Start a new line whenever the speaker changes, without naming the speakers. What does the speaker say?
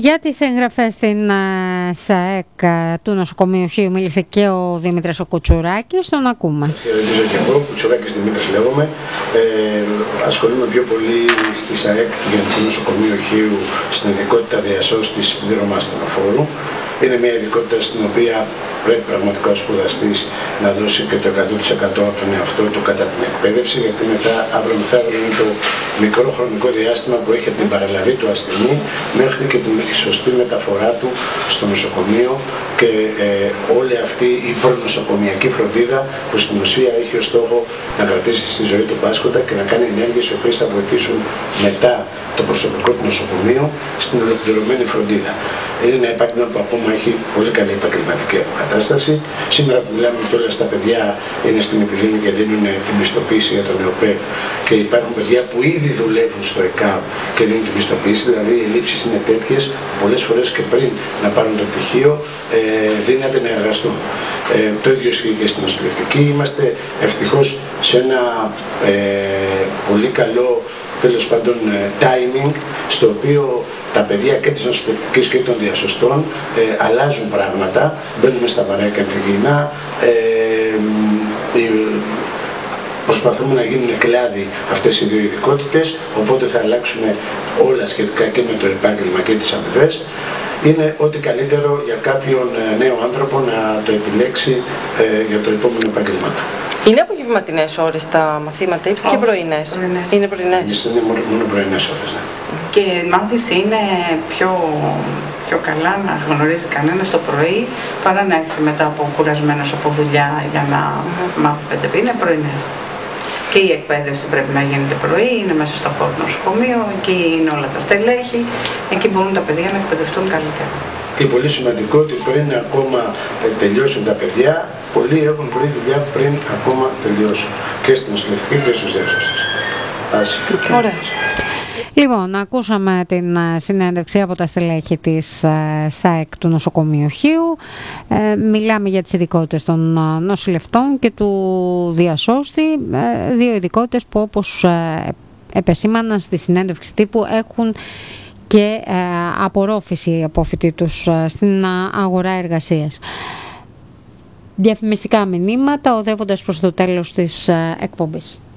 Για τις εγγραφές στην ΣΑΕΚ του νοσοκομείου Χίου μίλησε και ο Δημήτρης ο Κουτσουράκης, τον ακούμε.
Χαιρετίζω και εγώ, Κουτσουράκης Δημήτρης λέγομαι. Ασχολούμαι πιο πολύ στη ΣΑΕΚ για το νοσοκομείο Χίου στην ειδικότητα διασώστης πλήρωμα ασθενοφόρου. Είναι μια ειδικότητα στην οποία πρέπει πραγματικά ο σπουδαστής να δώσει και το 100% από τον εαυτό του κατά την εκπαίδευση, γιατί μετά αύριο μεθαύριο είναι το μικρό χρονικό διάστημα που έχει από την παραλαβή του ασθενή μέχρι και την σωστή μεταφορά του στο νοσοκομείο και όλη αυτή η προνοσοκομιακή φροντίδα που στην ουσία έχει ως στόχο να κρατήσει στη ζωή του πάσχοντα και να κάνει ενέργειες οι οποίες θα βοηθήσουν μετά το προσωπικό του νοσοκομείου στην ολοκληρωμένη φροντίδα. Είναι ένα επάγγελμα που ακόμα έχει πολύ καλή επαγγελματική αποκατάσταση. Σήμερα που μιλάμε κιόλας τα παιδιά είναι στην Επιδείνη και δίνουν τη μισθοποίηση για τον ΕΟΠΕ και υπάρχουν παιδιά που ήδη δουλεύουν στο ΕΚΑΒ και δίνουν τη μισθοποίηση. Δηλαδή οι ελλείψεις είναι τέτοιες που πολλές φορές και πριν να πάρουν το πτυχίο δύναται να εργαστούν. Το ίδιο ισχύει και στην νοσηλευτική. Είμαστε ευτυχώς σε ένα πολύ καλό τέλος πάντων timing, στο οποίο τα παιδιά και της νοσηλευτικής και των διασωστών αλλάζουν πράγματα, μπαίνουμε στα βαρέα και ανθυγιεινά, προσπαθούμε να γίνουν κλάδοι αυτές οι δύο ειδικότητες, οπότε θα αλλάξουν όλα σχετικά και με το επάγγελμα και τις αμοιβές. Είναι ό,τι καλύτερο για κάποιον νέο άνθρωπο να το επιλέξει για το επόμενο επάγγελμα του.
Είναι απογευματινές ώρες τα μαθήματα ή και πρωινές? Είναι πρωινές.
Είναι μόνο πρωινές ώρες, ναι.
Και η μάθηση είναι πιο καλά να γνωρίζει κανένας το πρωί παρά να έρθει μετά από κουρασμένος από δουλειά για να μάθει 5 πριν. Είναι πρωινές. Και η εκπαίδευση πρέπει να γίνεται πρωί, είναι μέσα στο χώρο νοσοκομείο, εκεί είναι όλα τα στελέχη, εκεί μπορούν τα παιδιά να εκπαιδευτούν καλύτερα.
Και πολύ σημαντικό ότι πριν ακόμα τελειώσουν τα παιδιά, πολλοί έχουν βρει δουλειά πριν ακόμα τελειώσουν. Και στην νοσηλευτική και στους διασώστες.
Ωραία.
Λοιπόν, ακούσαμε την συνέντευξη από τα στελέχη της ΣΑΕΚ του νοσοκομείου Χίου. Μιλάμε για τις ειδικότητες των νοσηλευτών και του διασώστη. Δύο ειδικότητες που, όπως επεσήμαναν στη συνέντευξη τύπου, έχουν και απορρόφηση από φοιτή τους στην αγορά εργασίας. Διαφημιστικά μηνύματα οδεύοντας προς το τέλος της εκπομπής.